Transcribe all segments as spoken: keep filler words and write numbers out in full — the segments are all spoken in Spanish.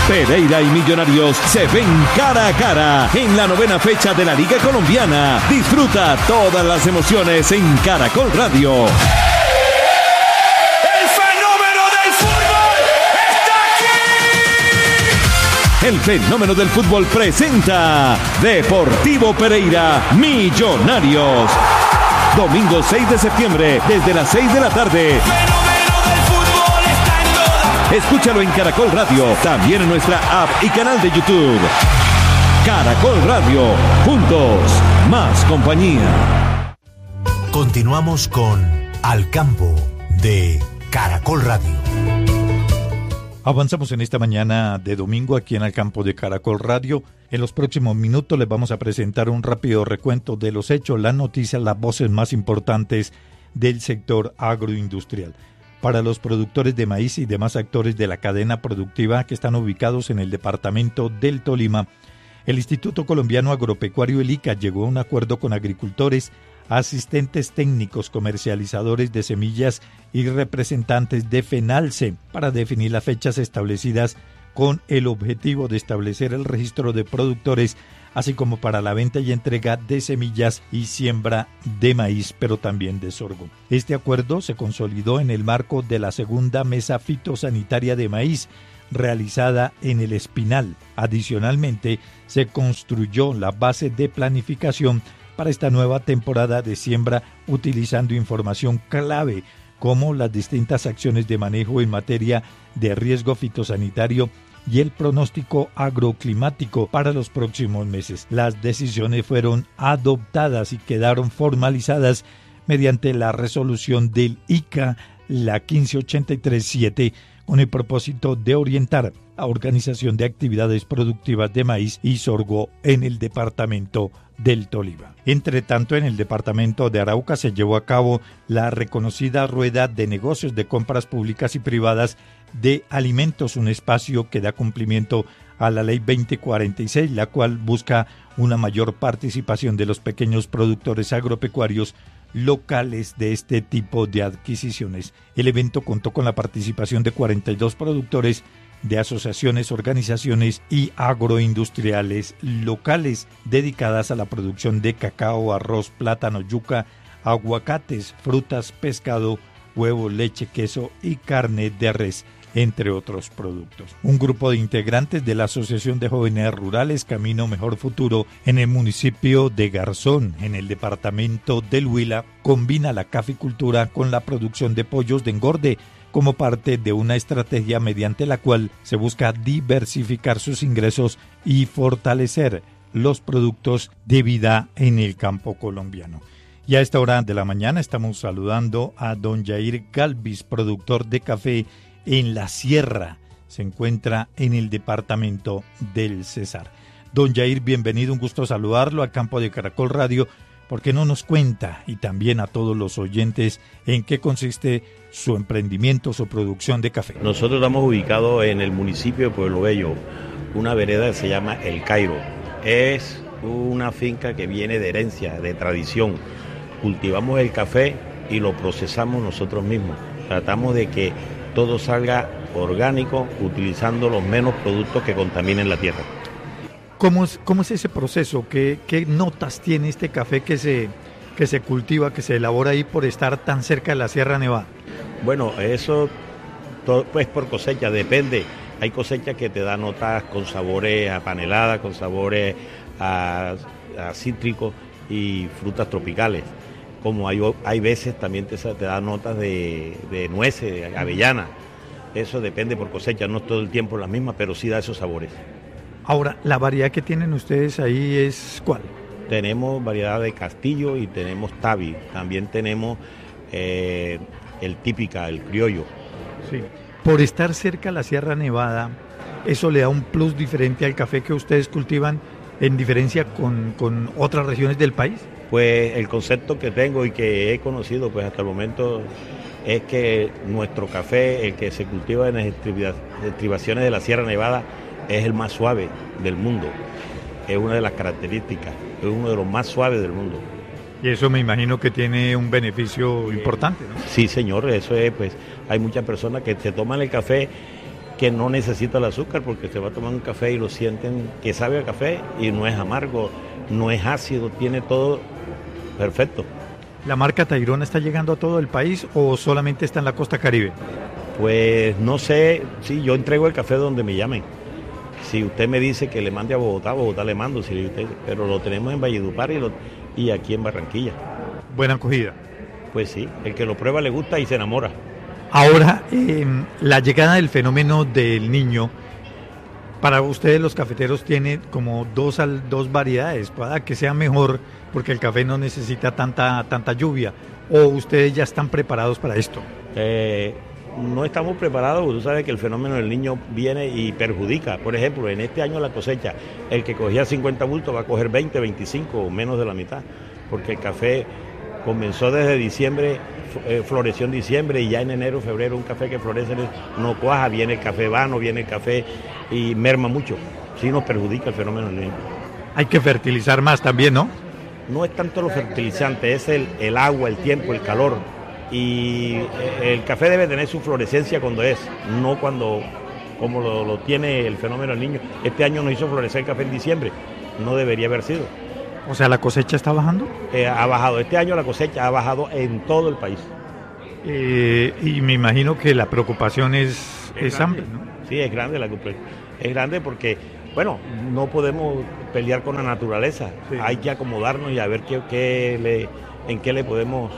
Pereira y Millonarios se ven cara a cara en la novena fecha de la Liga Colombiana. Disfruta todas las emociones en Caracol Radio. ¡El fenómeno del fútbol está aquí! El fenómeno del fútbol presenta Deportivo Pereira Millonarios. Domingo seis de septiembre, desde las seis de la tarde. Escúchalo en Caracol Radio, también en nuestra app y canal de YouTube. Caracol Radio, juntos, más compañía. Continuamos con Al Campo de Caracol Radio. Avanzamos en esta mañana de domingo aquí en Al Campo de Caracol Radio. En los próximos minutos les vamos a presentar un rápido recuento de los hechos, las noticias, las voces más importantes del sector agroindustrial. Para los productores de maíz y demás actores de la cadena productiva que están ubicados en el departamento del Tolima, el Instituto Colombiano Agropecuario, el ICA, llegó a un acuerdo con agricultores, asistentes técnicos, comercializadores de semillas y representantes de FENALCE para definir las fechas establecidas con el objetivo de establecer el registro de productores, así como para la venta y entrega de semillas y siembra de maíz, pero también de sorgo. Este acuerdo se consolidó en el marco de la segunda mesa fitosanitaria de maíz, realizada en El Espinal. Adicionalmente, se construyó la base de planificación para esta nueva temporada de siembra utilizando información clave como las distintas acciones de manejo en materia de riesgo fitosanitario y el pronóstico agroclimático para los próximos meses. Las decisiones fueron adoptadas y quedaron formalizadas mediante la resolución del ICA, la quince ochenta y tres siete, con el propósito de orientar a organización de actividades productivas de maíz y sorgo en el departamento del Tolima. Entre tanto, en el departamento de Arauca se llevó a cabo la reconocida rueda de negocios de compras públicas y privadas de alimentos, un espacio que da cumplimiento a la ley veinte cuarenta y seis, la cual busca una mayor participación de los pequeños productores agropecuarios locales de este tipo de adquisiciones. El evento contó con la participación de cuarenta y dos productores de asociaciones, organizaciones y agroindustriales locales dedicadas a la producción de cacao, arroz, plátano, yuca, aguacates, frutas, pescado, huevo, leche, queso y carne de res, entre otros productos. Un grupo de integrantes de la Asociación de Jóvenes Rurales Camino Mejor Futuro en el municipio de Garzón, en el departamento del Huila, combina la caficultura con la producción de pollos de engorde como parte de una estrategia mediante la cual se busca diversificar sus ingresos y fortalecer los productos de vida en el campo colombiano. Y a esta hora de la mañana estamos saludando a don Yair Galvis, productor de café en La Sierra. Se encuentra en el departamento del Cesar. Don Yair, bienvenido, un gusto saludarlo al Campo de Caracol Radio. ¿Por qué no nos cuenta, y también a todos los oyentes, en qué consiste su emprendimiento, su producción de café? Nosotros estamos ubicados en el municipio de Pueblo Bello, una vereda que se llama El Cairo. Es una finca que viene de herencia, de tradición. Cultivamos el café y lo procesamos nosotros mismos. Tratamos de que todo salga orgánico, utilizando los menos productos que contaminen la tierra. ¿Cómo es, cómo es ese proceso? ¿Qué, qué notas tiene este café que se, que se cultiva, que se elabora ahí por estar tan cerca de la Sierra Nevada? Bueno, eso todo, pues por cosecha, depende. Hay cosechas que te dan notas con sabores a panelada, con sabores a, a cítricos y frutas tropicales. Como hay, hay veces también te, te da notas de, de nueces, de avellana. Eso depende por cosecha, no es todo el tiempo la misma, pero sí da esos sabores. Ahora, ¿la variedad que tienen ustedes ahí es cuál? Tenemos variedad de Castillo y tenemos Tabi. También tenemos eh, el típica, el criollo. Sí. Por estar cerca de la Sierra Nevada, ¿eso le da un plus diferente al café que ustedes cultivan en diferencia con, con otras regiones del país? Pues el concepto que tengo y que he conocido pues hasta el momento es que nuestro café, el que se cultiva en las estribaciones de la Sierra Nevada, es el más suave del mundo. Es una de las características, es uno de los más suaves del mundo. Y eso me imagino que tiene un beneficio importante, ¿no? Sí, señor, eso es, pues, hay muchas personas que se toman el café que no necesita el azúcar porque se va a tomar un café y lo sienten que sabe a café y no es amargo, no es ácido, tiene todo perfecto. ¿La marca Tayrona está llegando a todo el país o solamente está en la costa Caribe? Pues no sé, sí, yo entrego el café donde me llamen. Si usted me dice que le mande a Bogotá, Bogotá le mando, si usted, pero lo tenemos en Valledupar y, lo, y aquí en Barranquilla. Buena acogida. Pues sí, el que lo prueba le gusta y se enamora. Ahora, eh, la llegada del fenómeno del Niño, para ustedes los cafeteros tiene como dos, dos variedades, para que sea mejor porque el café no necesita tanta, tanta lluvia, o ustedes ya están preparados para esto. Eh, no estamos preparados, porque tú sabes que el fenómeno del Niño viene y perjudica. Por ejemplo, en este año la cosecha, el que cogía cincuenta bultos va a coger veinte, veinticinco o menos de la mitad, porque el café comenzó desde diciembre, eh, floreció en diciembre y ya en enero, febrero un café que florece no cuaja, viene el café vano, viene el café y merma mucho. Sí nos perjudica el fenómeno del Niño. Hay que fertilizar más también, ¿no? No es tanto los fertilizantes, es el, el agua, el tiempo, el calor. Y el café debe tener su florescencia cuando es, no cuando como lo, lo tiene el fenómeno del Niño. Este año nos hizo florecer el café en diciembre, no debería haber sido. O sea, ¿la cosecha está bajando? Eh, ha bajado, este año la cosecha ha bajado en todo el país. Eh, y me imagino que la preocupación es, es, es hambre, ¿no? Sí, es grande la es grande porque, bueno, no podemos pelear con la naturaleza, sí. Hay que acomodarnos y a ver qué, qué le, en qué le podemos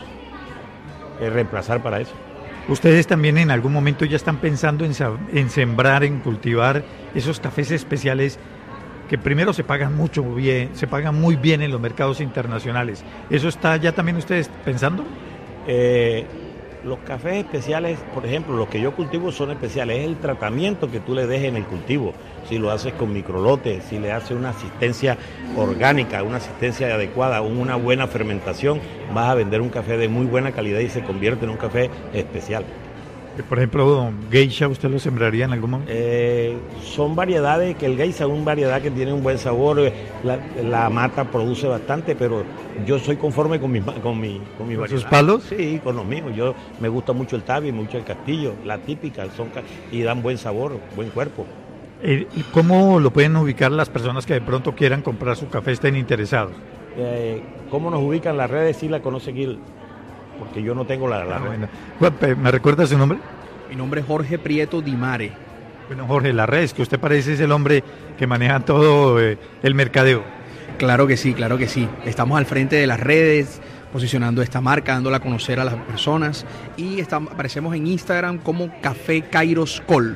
eh, reemplazar para eso. ¿Ustedes también en algún momento ya están pensando en, en sembrar, en cultivar esos cafés especiales que primero se pagan mucho bien, se pagan muy bien en los mercados internacionales? ¿Eso está ya también ustedes pensando? Eh, los cafés especiales, por ejemplo, los que yo cultivo son especiales, es el tratamiento que tú le dejes en el cultivo, si lo haces con microlotes, si le haces una asistencia orgánica, una asistencia adecuada, una buena fermentación, vas a vender un café de muy buena calidad y se convierte en un café especial. Por ejemplo, geisha, ¿usted lo sembraría en algún momento? Eh, son variedades, que el geisha es una variedad que tiene un buen sabor, la, la mata produce bastante, pero yo soy conforme con mi con mi con mi variedad. ¿Sus palos? Sí, con los míos. Yo me gusta mucho el tabi, mucho el castillo, la típica, son y dan buen sabor, buen cuerpo. Eh, ¿Cómo lo pueden ubicar las personas que de pronto quieran comprar su café, estén interesados? Eh, ¿Cómo nos ubican las redes? Sí la conoce Gil, porque yo no tengo la, la ah, red. Bueno. ¿Me recuerda su nombre? Mi nombre es Jorge Prieto Dimare. Bueno, Jorge, las redes, que usted parece es el hombre que maneja todo eh, el mercadeo. Claro que sí, claro que sí. Estamos al frente de las redes, posicionando esta marca, dándola a conocer a las personas y estamos, aparecemos en Instagram como Café Kairos Col.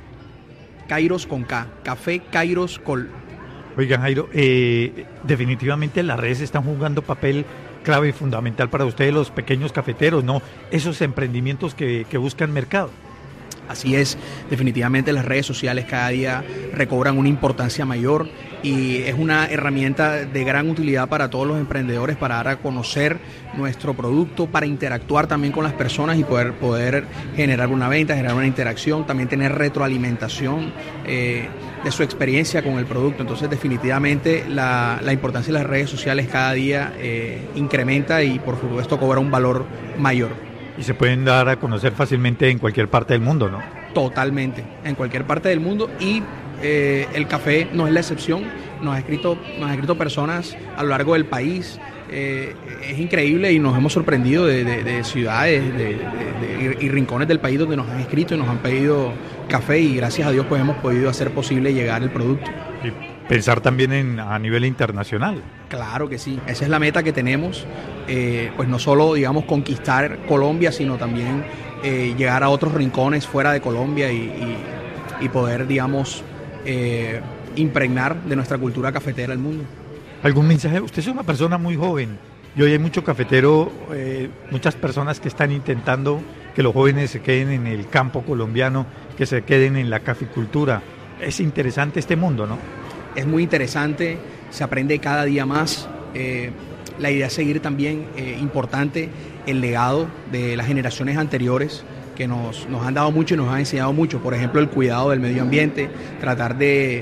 Kairos con K, Café Kairos Col. Oigan, Jairo, eh, definitivamente las redes están jugando papel clave y fundamental para ustedes los pequeños cafeteros, ¿no? Esos emprendimientos que, que buscan mercado. Así es, definitivamente las redes sociales cada día recobran una importancia mayor y es una herramienta de gran utilidad para todos los emprendedores para dar a conocer nuestro producto, para interactuar también con las personas y poder, poder generar una venta, generar una interacción, también tener retroalimentación eh, de su experiencia con el producto. Entonces definitivamente la, la importancia de las redes sociales cada día eh, incrementa y por supuesto cobra un valor mayor. Y se pueden dar a conocer fácilmente en cualquier parte del mundo, ¿no? Totalmente, en cualquier parte del mundo y eh, el café no es la excepción, nos ha escrito, nos ha escrito personas a lo largo del país, eh, es increíble y nos hemos sorprendido de, de, de ciudades de, de, de, y rincones del país donde nos han escrito y nos han pedido café y gracias a Dios pues hemos podido hacer posible llegar el producto. Y pensar también en, a nivel internacional. Claro que sí, esa es la meta que tenemos, eh, pues no solo digamos conquistar Colombia, sino también eh, llegar a otros rincones fuera de Colombia y, y, y poder digamos eh, impregnar de nuestra cultura cafetera al mundo. ¿Algún mensaje? Usted es una persona muy joven y hoy hay mucho cafetero, eh, muchas personas que están intentando que los jóvenes se queden en el campo colombiano, que se queden en la caficultura. Es interesante este mundo, ¿no? Es muy interesante, se aprende cada día más. Eh, la idea es seguir también, eh, importante, el legado de las generaciones anteriores que nos, nos han dado mucho y nos han enseñado mucho. Por ejemplo, el cuidado del medio ambiente, tratar de,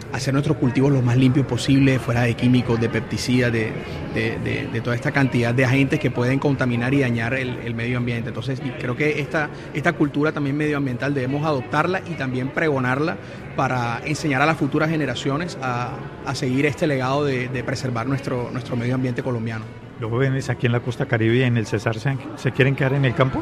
hacer nuestros cultivos lo más limpios posible, fuera de químicos, de pesticidas, de, de, de, de toda esta cantidad de agentes que pueden contaminar y dañar el, el medio ambiente. Entonces creo que esta, esta cultura también medioambiental debemos adoptarla y también pregonarla para enseñar a las futuras generaciones a, a seguir este legado de, de preservar nuestro, nuestro medio ambiente colombiano. ¿Los jóvenes aquí en la costa caribe y en el Cesar se, se quieren quedar en el campo?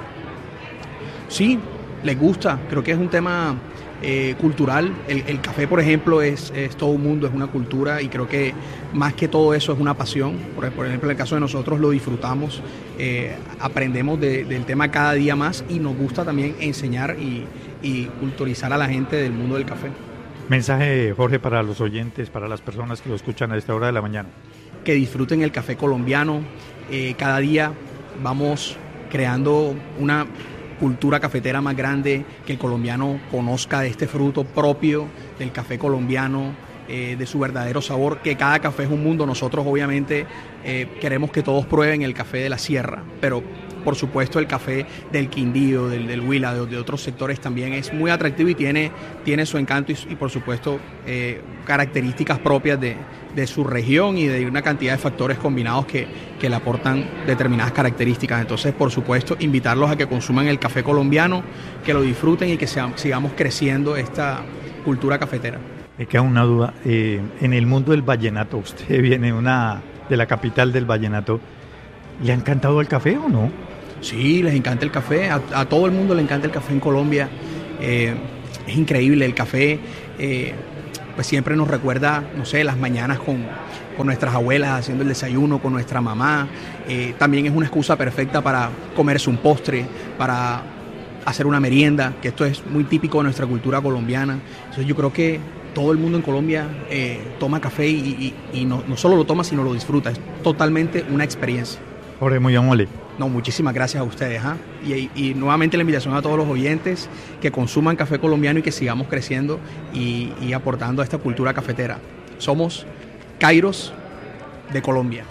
Sí, les gusta. Creo que es un tema eh, cultural. El, el café, por ejemplo, es, es todo un mundo, es una cultura, y creo que más que todo eso es una pasión. Por, por ejemplo, en el caso de nosotros lo disfrutamos, eh, aprendemos de, del tema cada día más, y nos gusta también enseñar y, y culturizar a la gente del mundo del café. Mensaje, Jorge, para los oyentes, para las personas que lo escuchan a esta hora de la mañana. Que disfruten el café colombiano. Eh, cada día vamos creando una cultura cafetera más grande, que el colombiano conozca de este fruto propio del café colombiano, eh, de su verdadero sabor, que cada café es un mundo. Nosotros obviamente eh, queremos que todos prueben el café de la sierra, pero por supuesto el café del Quindío, del, del Huila, de, de otros sectores también es muy atractivo y tiene, tiene su encanto y, y por supuesto eh, características propias de, de su región y de una cantidad de factores combinados que, que le aportan determinadas características. Entonces, por supuesto, invitarlos a que consuman el café colombiano, que lo disfruten y que sea, sigamos creciendo esta cultura cafetera. Me queda una duda, eh, en el mundo del vallenato, usted viene una, de la capital del vallenato, ¿le ha encantado el café o no? Sí, les encanta el café, a, a todo el mundo le encanta el café en Colombia, eh, es increíble el café, eh, pues siempre nos recuerda, no sé, las mañanas con, con nuestras abuelas haciendo el desayuno, con nuestra mamá, eh, también es una excusa perfecta para comerse un postre, para hacer una merienda, que esto es muy típico de nuestra cultura colombiana. Entonces yo creo que todo el mundo en Colombia eh, toma café y, y, y no, no solo lo toma, sino lo disfruta, es totalmente una experiencia. Jorge, muy amable. No, muchísimas gracias a ustedes. ¿eh? Y, y nuevamente la invitación a todos los oyentes que consuman café colombiano y que sigamos creciendo y, y aportando a esta cultura cafetera. Somos Kairos de Colombia.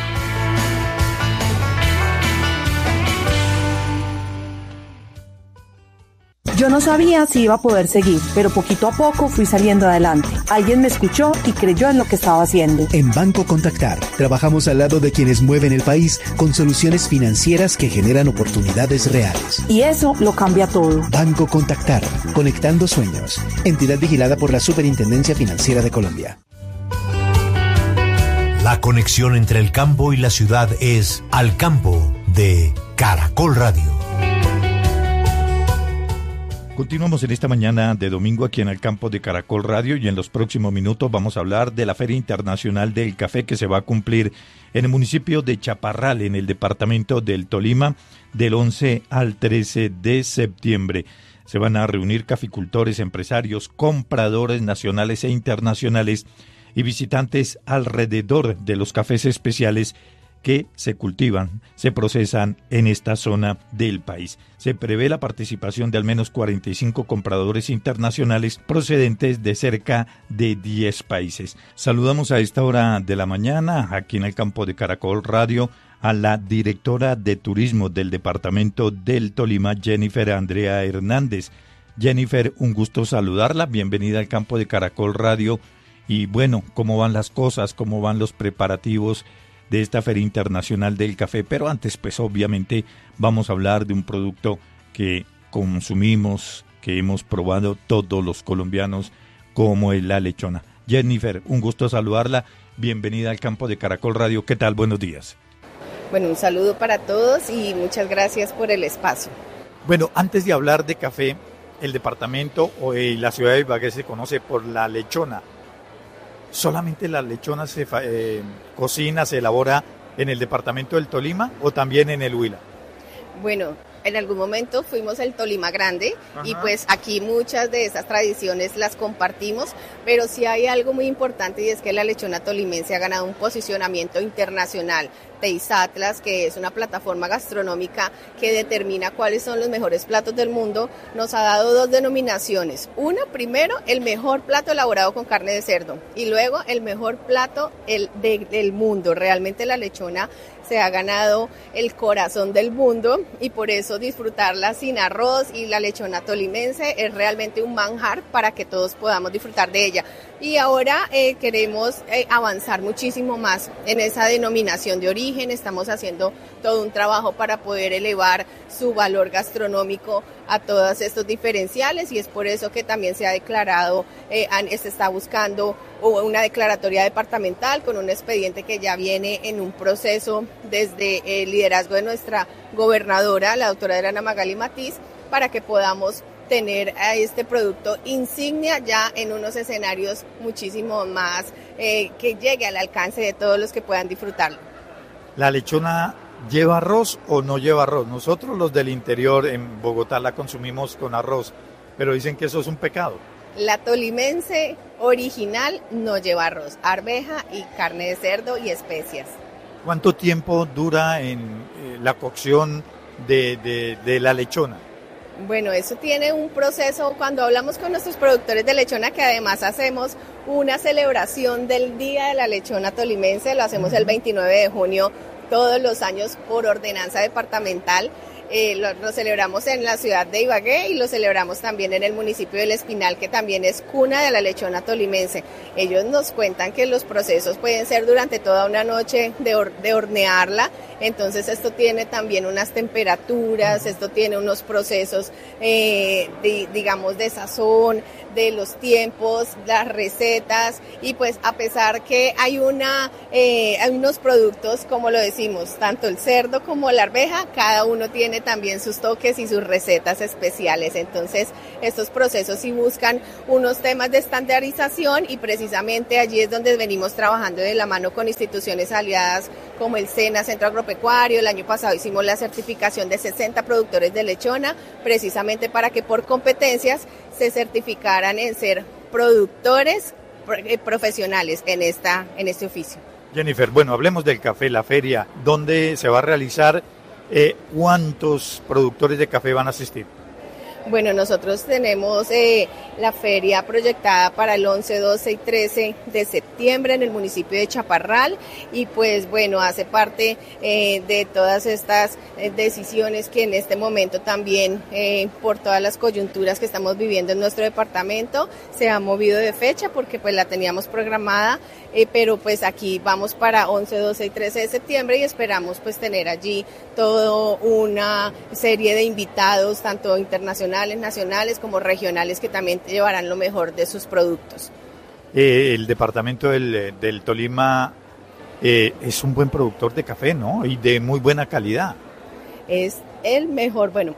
Yo no sabía si iba a poder seguir, pero poquito a poco fui saliendo adelante. Alguien me escuchó y creyó en lo que estaba haciendo. En Banco Contactar, trabajamos al lado de quienes mueven el país con soluciones financieras que generan oportunidades reales. Y eso lo cambia todo. Banco Contactar, conectando sueños. Entidad vigilada por la Superintendencia Financiera de Colombia. La conexión entre el campo y la ciudad es Al Campo de Caracol Radio. Continuamos en esta mañana de domingo aquí en el campo de Caracol Radio, y en los próximos minutos vamos a hablar de la Feria Internacional del Café que se va a cumplir en el municipio de Chaparral, en el departamento del Tolima, del once al trece de septiembre. Se van a reunir caficultores, empresarios, compradores nacionales e internacionales y visitantes alrededor de los cafés especiales que se cultivan, se procesan en esta zona del país. Se prevé la participación de al menos cuarenta y cinco compradores internacionales procedentes de cerca de diez países. Saludamos a esta hora de la mañana, aquí en el campo de Caracol Radio, a la directora de Turismo del Departamento del Tolima, Jennifer Andrea Hernández. Jennifer, un gusto saludarla, bienvenida al campo de Caracol Radio. Y bueno, ¿cómo van las cosas? ¿Cómo van los preparativos de esta Feria Internacional del Café? Pero antes, pues obviamente vamos a hablar de un producto que consumimos, que hemos probado todos los colombianos, como es la lechona. Jennifer, un gusto saludarla, bienvenida al campo de Caracol Radio. ¿Qué tal? Buenos días. Bueno, un saludo para todos y muchas gracias por el espacio. Bueno, antes de hablar de café, el departamento o eh, la ciudad de Ibagué se conoce por la lechona. ¿Solamente la lechona se eh, cocina, se elabora en el departamento del Tolima o también en el Huila? Bueno, en algún momento fuimos el Tolima Grande. Ajá. Y pues aquí muchas de esas tradiciones las compartimos, pero sí hay algo muy importante, y es que la lechona tolimense ha ganado un posicionamiento internacional. Taste Atlas, que es una plataforma gastronómica que determina cuáles son los mejores platos del mundo, nos ha dado dos denominaciones. Una, primero, el mejor plato elaborado con carne de cerdo, y luego el mejor plato el de, del mundo. Realmente la lechona se ha ganado el corazón del mundo y por eso disfrutarla sin arroz y la lechona tolimense es realmente un manjar para que todos podamos disfrutar de ella. Y ahora eh, queremos eh, avanzar muchísimo más en esa denominación de origen, estamos haciendo todo un trabajo para poder elevar su valor gastronómico a todos estos diferenciales y es por eso que también se ha declarado, eh, se está buscando una declaratoria departamental con un expediente que ya viene en un proceso desde el liderazgo de nuestra gobernadora, la doctora Adriana Magali Matiz, para que podamos tener a este producto insignia ya en unos escenarios muchísimo más eh, que llegue al alcance de todos los que puedan disfrutarlo. ¿La lechona lleva arroz o no lleva arroz? Nosotros los del interior en Bogotá la consumimos con arroz, pero dicen que eso es un pecado. La tolimense original no lleva arroz, arveja y carne de cerdo y especias. ¿Cuánto tiempo dura en eh, la cocción de, de, de la lechona? Bueno, eso tiene un proceso, cuando hablamos con nuestros productores de lechona, que además hacemos una celebración del Día de la Lechona Tolimense, lo hacemos el veintinueve de junio todos los años por ordenanza departamental. Eh, lo, lo celebramos en la ciudad de Ibagué y lo celebramos también en el municipio del Espinal, que también es cuna de la lechona tolimense. Ellos nos cuentan que los procesos pueden ser durante toda una noche de, or, de hornearla, entonces esto tiene también unas temperaturas, esto tiene unos procesos, eh, de, digamos, de sazón, de los tiempos, las recetas, y pues a pesar que hay una eh, hay unos productos, como lo decimos, tanto el cerdo como la arveja, cada uno tiene también sus toques y sus recetas especiales. Entonces estos procesos sí buscan unos temas de estandarización y precisamente allí es donde venimos trabajando de la mano con instituciones aliadas como el SENA, Centro Agropecuario. El año pasado hicimos la certificación de sesenta productores de lechona, precisamente para que por competencias se certificaran en ser productores profesionales en, esta, en este oficio. Jennifer, bueno, hablemos del café, la feria, ¿dónde se va a realizar? Eh, ¿Cuántos productores de café van a asistir? Bueno, nosotros tenemos eh, la feria proyectada para el once, doce y trece de septiembre en el municipio de Chaparral y pues bueno, hace parte eh, de todas estas eh, decisiones que en este momento también eh, por todas las coyunturas que estamos viviendo en nuestro departamento se ha movido de fecha porque pues la teníamos programada, eh, pero pues aquí vamos para once, doce y trece de septiembre y esperamos pues tener allí toda una serie de invitados tanto internacionales, nacionales como regionales que también llevarán lo mejor de sus productos. Eh, el departamento del, del Tolima eh, es un buen productor de café, ¿no? Y de muy buena calidad. Es el mejor, bueno,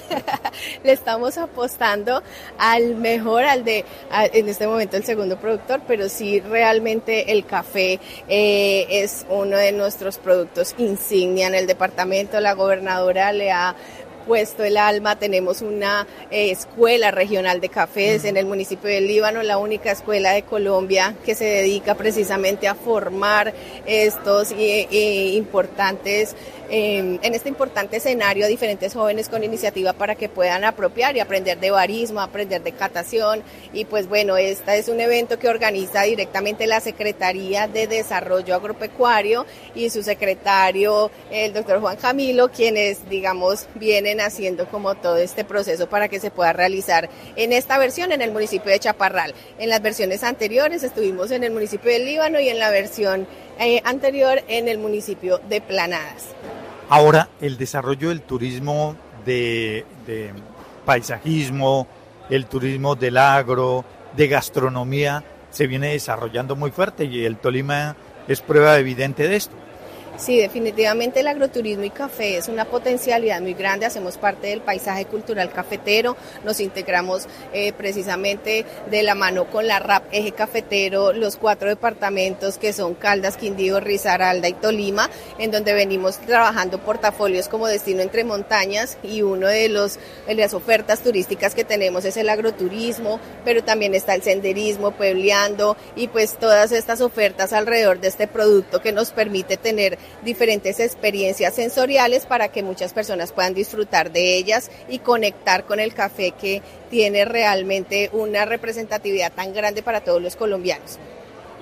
le estamos apostando al mejor, al de, a, en este momento el segundo productor, pero sí realmente el café eh, es uno de nuestros productos insignia en el departamento. La gobernadora le ha puesto el alma, tenemos una eh, escuela regional de cafés uh-huh. en el municipio del Líbano, la única escuela de Colombia que se dedica precisamente a formar estos eh, eh, importantes, eh, en este importante escenario a diferentes jóvenes con iniciativa para que puedan apropiar y aprender de barismo, aprender de catación y pues bueno, este es un evento que organiza directamente la Secretaría de Desarrollo Agropecuario y su secretario, el doctor Juan Camilo, quienes digamos vienen haciendo como todo este proceso para que se pueda realizar en esta versión en el municipio de Chaparral. En las versiones anteriores estuvimos en el municipio del Líbano y en la versión eh, anterior en el municipio de Planadas. Ahora, el desarrollo del turismo de, de paisajismo, el turismo del agro, de gastronomía, se viene desarrollando muy fuerte y el Tolima es prueba evidente de esto. Sí, definitivamente el agroturismo y café es una potencialidad muy grande, hacemos parte del paisaje cultural cafetero, nos integramos eh, precisamente de la mano con la R A P Eje Cafetero, los cuatro departamentos que son Caldas, Quindío, Risaralda y Tolima, en donde venimos trabajando portafolios como destino entre montañas y uno de, los, de las ofertas turísticas que tenemos es el agroturismo, pero también está el senderismo, puebleando y pues todas estas ofertas alrededor de este producto que nos permite tener diferentes experiencias sensoriales para que muchas personas puedan disfrutar de ellas y conectar con el café que tiene realmente una representatividad tan grande para todos los colombianos.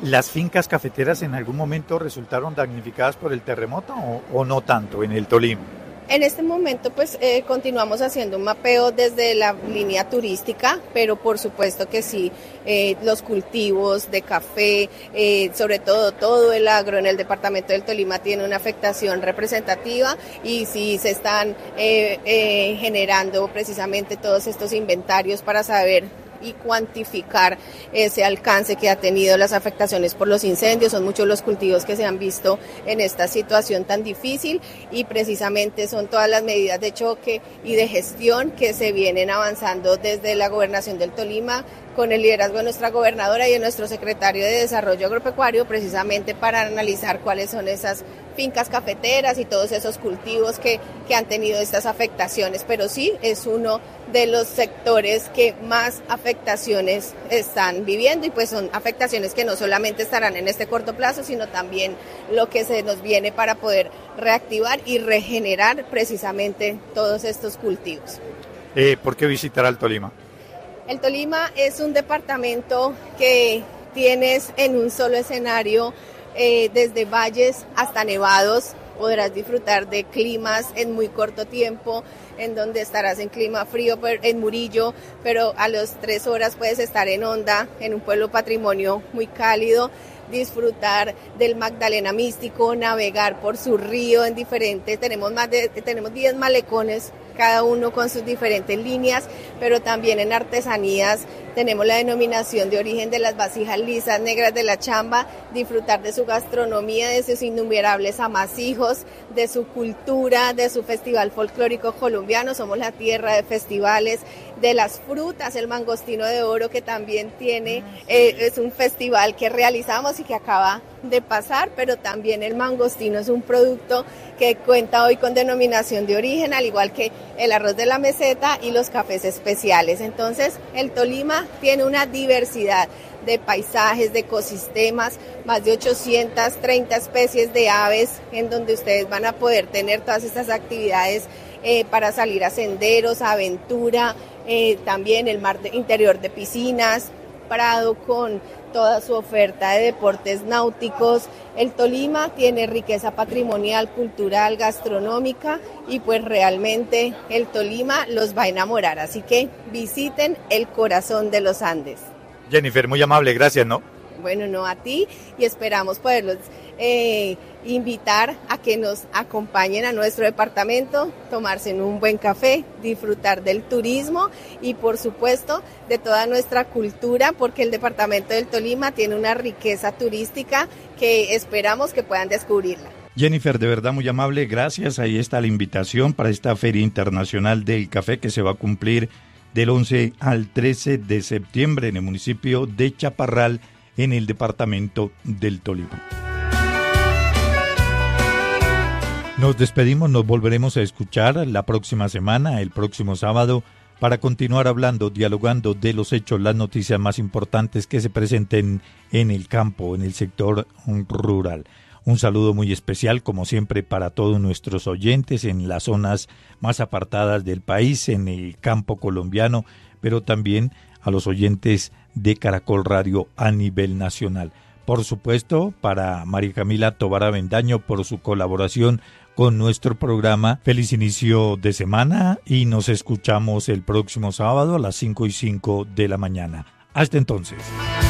¿Las fincas cafeteras en algún momento resultaron damnificadas por el terremoto o, o no tanto en el Tolima? En este momento pues eh, continuamos haciendo un mapeo desde la línea turística, pero por supuesto que sí, eh, los cultivos de café, eh, sobre todo todo el agro en el departamento del Tolima tiene una afectación representativa y sí se están eh, eh, generando precisamente todos estos inventarios para saber y cuantificar ese alcance que ha tenido las afectaciones por los incendios. Son muchos los cultivos que se han visto en esta situación tan difícil y precisamente son todas las medidas de choque y de gestión que se vienen avanzando desde la Gobernación del Tolima con el liderazgo de nuestra gobernadora y de nuestro secretario de Desarrollo Agropecuario, precisamente para analizar cuáles son esas fincas cafeteras y todos esos cultivos que, que han tenido estas afectaciones. Pero sí, es uno de los sectores que más afectaciones están viviendo y pues son afectaciones que no solamente estarán en este corto plazo, sino también lo que se nos viene para poder reactivar y regenerar precisamente todos estos cultivos. Eh, ¿Por qué visitar al Tolima? El Tolima es un departamento que tienes en un solo escenario eh, desde valles hasta nevados. Podrás disfrutar de climas en muy corto tiempo, en donde estarás en clima frío en Murillo, pero a las tres horas puedes estar en Honda, en un pueblo patrimonio muy cálido, disfrutar del Magdalena Místico, navegar por su río en diferentes, tenemos más de tenemos diez malecones, cada uno con sus diferentes líneas, pero también en artesanías tenemos la denominación de origen de las vasijas lisas negras de la Chamba, disfrutar de su gastronomía, de sus innumerables amasijos, de su cultura, de su festival folclórico colombiano. Somos la tierra de festivales, de las frutas, el mangostino de oro que también tiene, eh, es un festival que realizamos y que acaba de pasar, pero también el mangostino es un producto que cuenta hoy con denominación de origen, al igual que el arroz de la meseta y los cafés especiales. Entonces, el Tolima tiene una diversidad de paisajes, de ecosistemas, más de ochocientas treinta especies de aves, en donde ustedes van a poder tener todas estas actividades eh, para salir a senderos, a aventura, eh, también el mar de, interior de piscinas, Prado con toda su oferta de deportes náuticos. El Tolima tiene riqueza patrimonial, cultural, gastronómica y pues realmente el Tolima los va a enamorar, así que visiten el corazón de los Andes. Jennifer, muy amable, gracias, ¿no? Bueno, no, a ti, y esperamos poderlos eh, invitar a que nos acompañen a nuestro departamento, tomarse un buen café, disfrutar del turismo y por supuesto de toda nuestra cultura, porque el departamento del Tolima tiene una riqueza turística que esperamos que puedan descubrirla. Jennifer, de verdad muy amable, gracias. Ahí está la invitación para esta Feria Internacional del Café que se va a cumplir del once al trece de septiembre en el municipio de Chaparral, en el departamento del Tolima. Nos despedimos, nos volveremos a escuchar la próxima semana, el próximo sábado, para continuar hablando, dialogando de los hechos, las noticias más importantes que se presenten en el campo, en el sector rural. Un saludo muy especial, como siempre, para todos nuestros oyentes en las zonas más apartadas del país, en el campo colombiano, pero también a los oyentes de Caracol Radio a nivel nacional. Por supuesto, para María Camila Tobar Avendaño por su colaboración con nuestro programa. Feliz inicio de semana y nos escuchamos el próximo sábado a las cinco y cinco de la mañana. Hasta entonces.